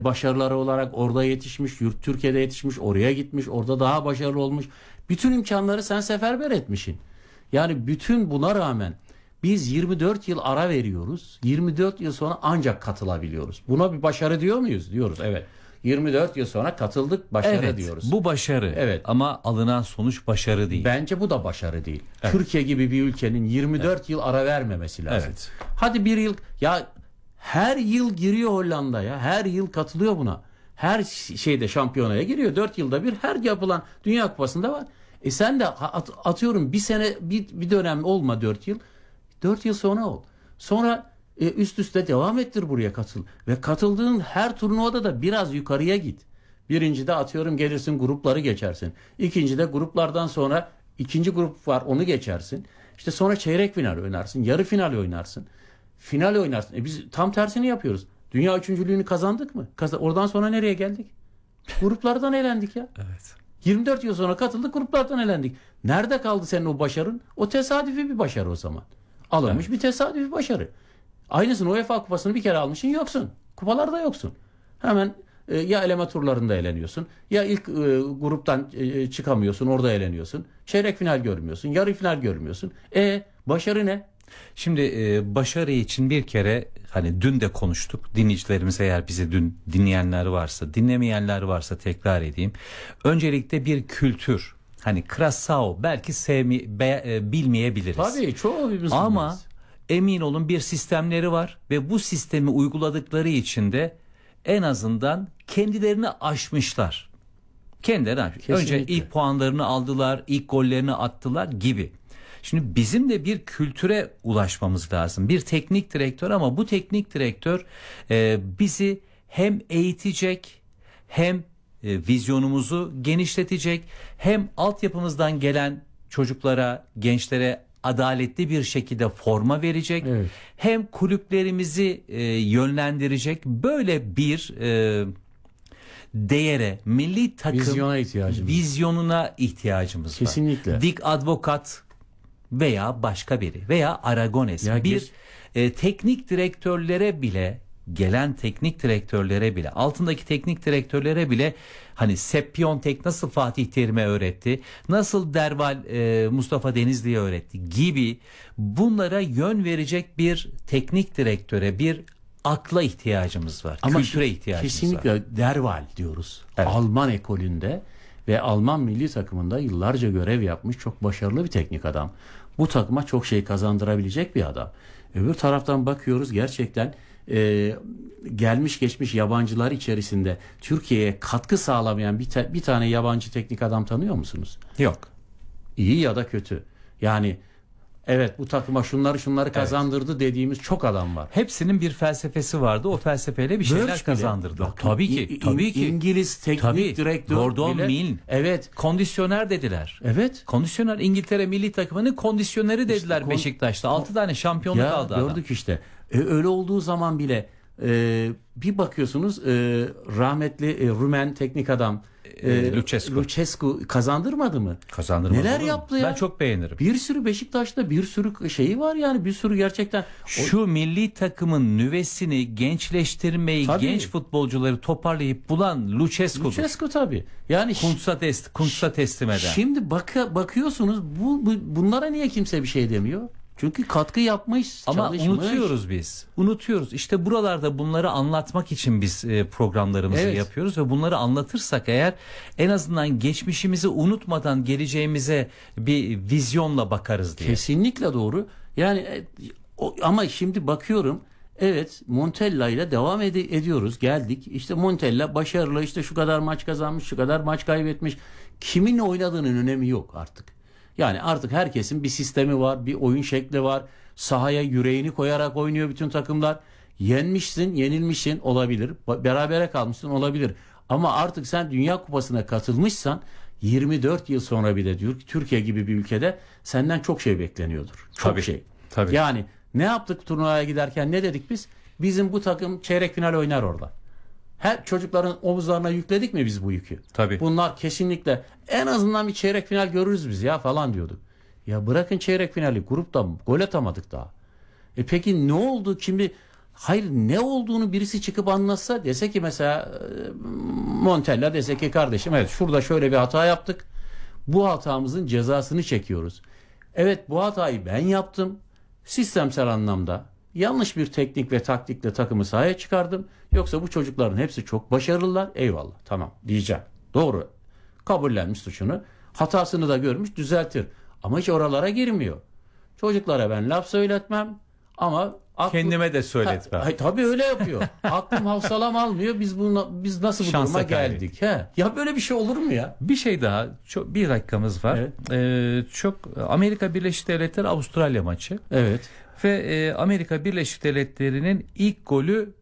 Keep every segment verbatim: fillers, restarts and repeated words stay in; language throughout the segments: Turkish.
başarıları olarak orada yetişmiş, yurt Türkiye'de yetişmiş, oraya gitmiş, orada daha başarılı olmuş. Bütün imkanları sen seferber etmişsin. Yani bütün buna rağmen biz yirmi dört yıl ara veriyoruz. yirmi dört yıl sonra ancak katılabiliyoruz. Buna bir başarı diyor muyuz? Diyoruz, evet. yirmi dört yıl sonra katıldık, başarı evet, diyoruz. Bu başarı. Evet. Ama alınan sonuç başarı değil. Bence bu da başarı değil. Evet. Türkiye gibi bir ülkenin yirmi dört evet. yıl ara vermemesi lazım. Evet. Hadi bir yıl, ya her yıl giriyor Hollanda ya. Her yıl katılıyor buna. Her şeyde şampiyonaya giriyor. dört yılda bir her yapılan Dünya Kupası'nda var. E sen de at, atıyorum bir sene bir, bir dönem olma dört yıl. dört yıl sonra ol. Sonra e, üst üste devam ettir, buraya katıl. Ve katıldığın her turnuvada da biraz yukarıya git. Birincide atıyorum gelirsin, grupları geçersin. İkincide gruplardan sonra ikinci grup var, onu geçersin. İşte sonra çeyrek final oynarsın. Yarı final oynarsın. Final oynarsın. E biz tam tersini yapıyoruz. Dünya üçüncülüğünü kazandık mı? Kaz- Oradan sonra nereye geldik? Gruplardan elendik ya. Evet. yirmi dört yıl sonra katıldık, gruplardan elendik. Nerede kaldı senin o başarın? O tesadüfi bir başarı o zaman. Alınmış evet. bir tesadüfi başarı. Aynısını UEFA Kupası'nı bir kere almışsın, yoksun. Kupalarda yoksun. Hemen e, ya eleme turlarında eleniyorsun, ya ilk e, gruptan e, çıkamıyorsun, orada eleniyorsun. Çeyrek final görmüyorsun, yarı final görmüyorsun. E başarı ne? Şimdi e, başarı için bir kere, hani dün de konuştuk. Dinleyicilerimiz, eğer bizi dün dinleyenler varsa, dinlemeyenler varsa tekrar edeyim. Öncelikle bir kültür. Hani Curaçao belki sevmi, be, e, bilmeyebiliriz. Tabii çoğu ama emin olun bir sistemleri var ve bu sistemi uyguladıkları için de en azından kendilerini aşmışlar. Kendileri aşmış. Önce ilk puanlarını aldılar, ilk gollerini attılar gibi. Şimdi bizim de bir kültüre ulaşmamız lazım. Bir teknik direktör, ama bu teknik direktör e, bizi hem eğitecek, hem e, vizyonumuzu genişletecek, hem altyapımızdan gelen çocuklara, gençlere adaletli bir şekilde forma verecek, evet. hem kulüplerimizi e, yönlendirecek. Böyle bir e, değere, milli takım vizyona ihtiyacımız. vizyonuna ihtiyacımız Kesinlikle. var. Dick Advocat veya başka biri veya Aragones ya bir geç... e, teknik direktörlere bile, gelen teknik direktörlere bile, altındaki teknik direktörlere bile, hani Sepp Piontek nasıl Fatih Terim'e öğretti, nasıl Derval e, Mustafa Denizli'ye öğretti gibi, bunlara yön verecek bir teknik direktöre, bir akla ihtiyacımız var. Ama kültüre ihtiyacımız kesinlikle var. Kesinlikle Derval diyoruz. Evet. Alman ekolünde ve Alman milli takımında yıllarca görev yapmış çok başarılı bir teknik adam. Bu takıma çok şey kazandırabilecek bir adam. Öbür taraftan bakıyoruz, gerçekten e, gelmiş geçmiş yabancılar içerisinde Türkiye'ye katkı sağlamayan bir, ta- bir tane yabancı teknik adam tanıyor musunuz? Yok. İyi ya da kötü. Yani evet, bu takıma şunları şunları kazandırdı, evet. dediğimiz çok adam var. Hepsinin bir felsefesi vardı. O felsefeyle bir şeyler Birch kazandırdı. Bile. Tabii ki, tabii ki. İngiliz teknik tabii. direktör Gordon bile. Milne. Evet. Kondisyoner dediler. Evet. Kondisyoner, İngiltere milli takımının kondisyoneri dediler işte, kon- Beşiktaş'ta. altı tane şampiyonluk ya, aldı adam. Gördük işte. E, öyle olduğu zaman bile e, bir bakıyorsunuz e, rahmetli e, Rumen teknik adam e, Lucescu. Lucescu kazandırmadı mı? Kazandırmadı. Neler yaptı ya? Ben çok beğenirim. Bir sürü Beşiktaş'ta bir sürü şeyi var yani, bir sürü gerçekten. Şu o... milli takımın nüvesini gençleştirmeyi, tabii. genç futbolcuları toparlayıp bulan Lucescu'dur. Lucescu tabii. Yani Kuntz'a test, Kuntz'a teslim eden. Şimdi bak bakıyorsunuz bu, bu bunlara niye kimse bir şey demiyor? Çünkü katkı yapmış, ama çalışmış. unutuyoruz biz. Unutuyoruz. İşte buralarda bunları anlatmak için biz e, programlarımızı evet. yapıyoruz ve bunları anlatırsak eğer, en azından geçmişimizi unutmadan geleceğimize bir vizyonla bakarız diye. Kesinlikle doğru. Yani e, o, ama şimdi bakıyorum, evet, Montella ile devam ed- ediyoruz. Geldik. İşte Montella başarılı, işte şu kadar maç kazanmış, şu kadar maç kaybetmiş. Kimin oynadığının önemi yok artık. Yani artık herkesin bir sistemi var, bir oyun şekli var. Sahaya yüreğini koyarak oynuyor bütün takımlar. Yenmişsin, yenilmişsin olabilir. Berabere kalmışsın olabilir. Ama artık sen Dünya Kupası'na katılmışsan yirmi dört yıl sonra bile diyor ki Türkiye gibi bir ülkede senden çok şey bekleniyordur. Çok tabii, şey. Tabii. Yani ne yaptık turnuvaya giderken, ne dedik biz? Bizim bu takım çeyrek final oynar orada. Her çocukların omuzlarına yükledik mi biz bu yükü? Tabii. Bunlar kesinlikle en azından bir çeyrek final görürüz biz ya falan diyorduk. Ya bırakın çeyrek finali, grupta gol atamadık daha. E peki ne oldu? Şimdi Hayır, ne olduğunu birisi çıkıp anlatsa, dese ki mesela Montella dese ki kardeşim evet şurada şöyle bir hata yaptık. Bu hatamızın cezasını çekiyoruz. Evet, bu hatayı ben yaptım. Sistemsel anlamda yanlış bir teknik ve taktikle takımı sahaya çıkardım. Yoksa bu çocukların hepsi çok başarılılar. Eyvallah, tamam diyeceğim. Doğru. Kabullenmiş suçunu. Hatasını da görmüş, düzeltir. Ama hiç oralara girmiyor. Çocuklara ben laf söyletmem ama aklım, kendime de söyletmem. Ha, tabii öyle yapıyor. Aklım hafsalam almıyor. Biz bunu biz nasıl bu Şansa duruma geldik? He. Ya böyle bir şey olur mu ya? Bir şey daha, çok, bir dakikamız var. Evet. Ee, çok Amerika Birleşik Devletleri Avustralya maçı. Evet. Ve e, Amerika Birleşik Devletleri'nin ilk golü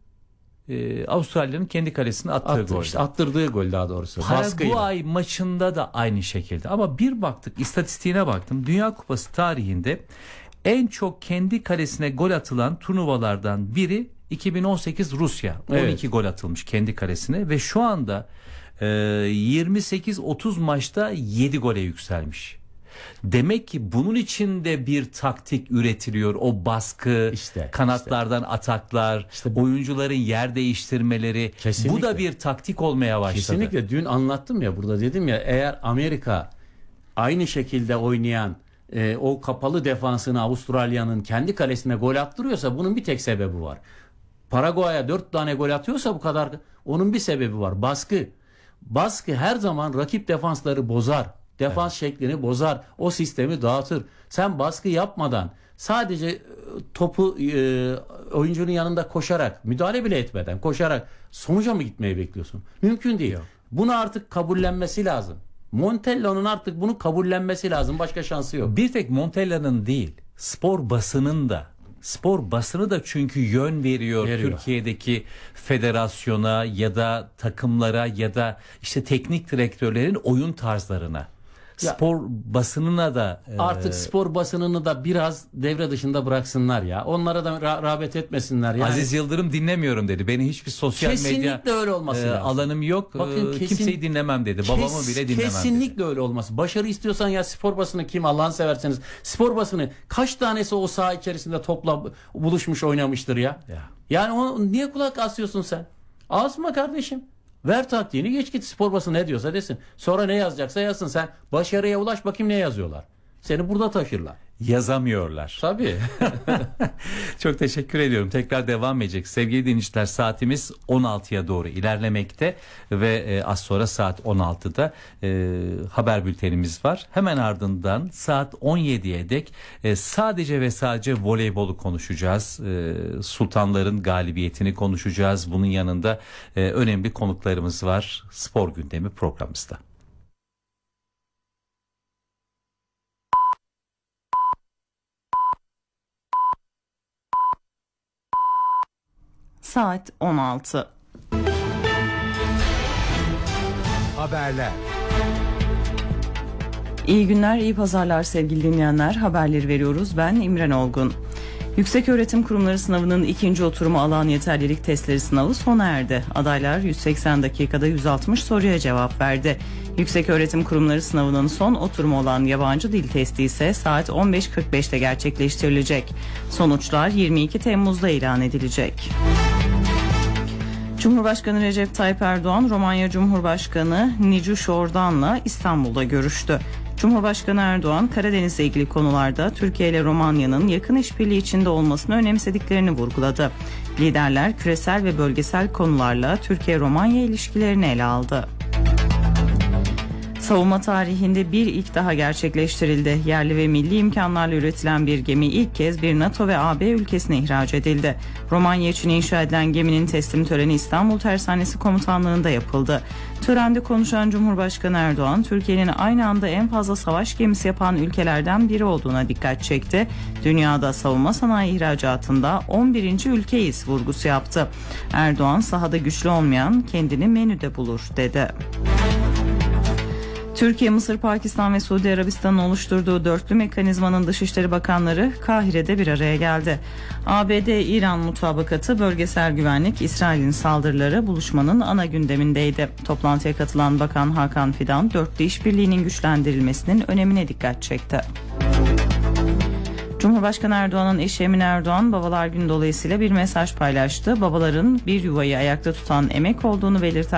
e, Avustralya'nın kendi kalesine attığı Attı, gol. işte attırdığı gol daha doğrusu. Baskıyla. Paraguay maçında da aynı şekilde. Ama bir baktık, istatistiğine baktım. Dünya Kupası tarihinde en çok kendi kalesine gol atılan turnuvalardan biri iki bin on sekiz Rusya. Evet. on iki gol atılmış kendi kalesine ve şu anda e, yirmi sekiz otuz maçta yedi gole yükselmiş. Demek ki bunun için de bir taktik üretiliyor. O baskı, İşte, kanatlardan işte. ataklar, İşte, oyuncuların yer değiştirmeleri. Kesinlikle. Bu da bir taktik olmaya başladı. Kesinlikle. Dün anlattım ya, burada dedim ya, eğer Amerika aynı şekilde oynayan e, o kapalı defansını Avustralya'nın kendi kalesine gol attırıyorsa bunun bir tek sebebi var. Paraguay'a dört tane gol atıyorsa bu kadar, onun bir sebebi var. Baskı. Baskı her zaman rakip defansları bozar. Defans evet. şeklini bozar. O sistemi dağıtır. Sen baskı yapmadan sadece topu e, oyuncunun yanında koşarak, müdahale bile etmeden koşarak sonuca mı gitmeyi bekliyorsun? Mümkün değil. Yok. Bunu artık kabullenmesi lazım. Montella'nın artık bunu kabullenmesi lazım. Başka şansı yok. Bir tek Montella'nın değil, spor basının da. Spor basını da çünkü yön veriyor, veriyor Türkiye'deki federasyona ya da takımlara ya da işte teknik direktörlerin oyun tarzlarına. Ya, spor basınına da artık e, spor basınını da biraz devre dışında bıraksınlar ya. Onlara da ra- rağbet etmesinler yani. Aziz Yıldırım dinlemiyorum dedi. Benim hiçbir sosyal kesinlikle medya öyle olması e, lazım. alanım yok. Bakın, kesin, kimseyi dinlemem dedi. Babamı kes, bile dinlemem kesinlikle dedi. öyle olması. Başarı istiyorsan ya spor basını kim, Allah'ını severseniz. Spor basını kaç tanesi o saha içerisinde topla buluşmuş oynamıştır ya. ya. Yani onu niye kulak asıyorsun sen? Asma kardeşim. Ver taktiğini, geç git, spor basını ne diyorsa desin. Sonra ne yazacaksa yazsın. Sen başarıya ulaş, bakayım ne yazıyorlar. Seni burada taşırlar. Yazamıyorlar. Tabii. Çok teşekkür ediyorum. Tekrar devam edecek. Sevgili dinleyiciler, saatimiz on altıya doğru ilerlemekte ve e, az sonra saat on altıda e, haber bültenimiz var. Hemen ardından saat on yediye dek e, sadece ve sadece voleybolu konuşacağız. E, Sultanların galibiyetini konuşacağız. Bunun yanında e, önemli konuklarımız var spor gündemi programımızda. Saat on altı. Haberler. İyi günler, iyi pazarlar sevgili dinleyenler. Haberleri veriyoruz. Ben İmren Olgun. Yükseköğretim Kurumları sınavının ikinci oturumu alan yeterlilik testleri sınavı sona erdi. Adaylar yüz seksen dakikada yüz altmış soruya cevap verdi. Yükseköğretim Kurumları sınavının son oturumu olan yabancı dil testi ise saat on beş kırk beşte gerçekleştirilecek. Sonuçlar yirmi iki Temmuz'da ilan edilecek. Cumhurbaşkanı Recep Tayyip Erdoğan, Romanya Cumhurbaşkanı Nicu Şordan'la İstanbul'da görüştü. Cumhurbaşkanı Erdoğan, Karadeniz'le ilgili konularda Türkiye ile Romanya'nın yakın işbirliği içinde olmasını önemsediklerini vurguladı. Liderler küresel ve bölgesel konularla Türkiye-Romanya ilişkilerini ele aldı. Savunma tarihinde bir ilk daha gerçekleştirildi. Yerli ve milli imkanlarla üretilen bir gemi ilk kez bir NATO ve A B ülkesine ihraç edildi. Romanya için inşa edilen geminin teslim töreni İstanbul Tersanesi Komutanlığı'nda yapıldı. Törende konuşan Cumhurbaşkanı Erdoğan, Türkiye'nin aynı anda en fazla savaş gemisi yapan ülkelerden biri olduğuna dikkat çekti. Dünyada savunma sanayi ihracatında on birinci ülkeyiz vurgusu yaptı. Erdoğan, sahada güçlü olmayan kendini menüde bulur dedi. Türkiye, Mısır, Pakistan ve Suudi Arabistan'ın oluşturduğu dörtlü mekanizmanın Dışişleri Bakanları Kahire'de bir araya geldi. A B D-İran mutabakatı, bölgesel güvenlik, İsrail'in saldırıları buluşmanın ana gündemindeydi. Toplantıya katılan Bakan Hakan Fidan, dörtlü işbirliğinin güçlendirilmesinin önemine dikkat çekti. Cumhurbaşkanı Erdoğan'ın eşi Emine Erdoğan Babalar Günü dolayısıyla bir mesaj paylaştı. Babaların bir yuvayı ayakta tutan emek olduğunu belirten